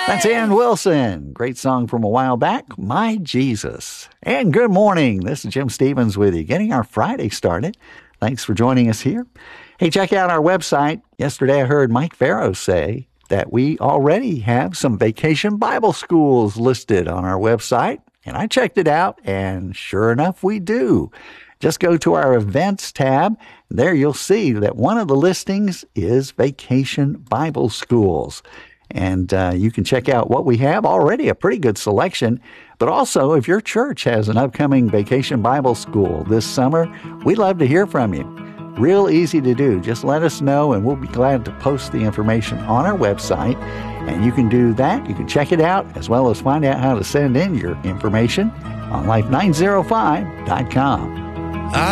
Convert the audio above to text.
That's Ann Wilson. Great song from a while back, My Jesus. And good morning. This is Jim Stevens with you, getting our Friday started. Thanks for joining us here. Hey, check out our website. Yesterday I heard Mike Farrow say that we already have some vacation Bible schools listed on our website. And I checked it out, and sure enough, we do. Just go to our events tab. There you'll see that one of the listings is Vacation Bible Schools. And you can check out what we have already, a pretty good selection. But also, if your church has an upcoming Vacation Bible School this summer, we'd love to hear from you. Real easy to do. Just let us know, and we'll be glad to post the information on our website. And you can do that. You can check it out, as well as find out how to send in your information on life905.com.